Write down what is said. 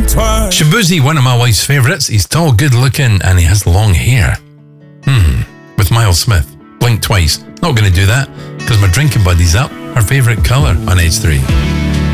twice. Shabuzi, one of my wife's favourites. He's tall, good looking, and he has long hair. With Miles Smith. Blink twice. Not going to do that, because my drinking buddy's up. Her favourite colour on Edge 3.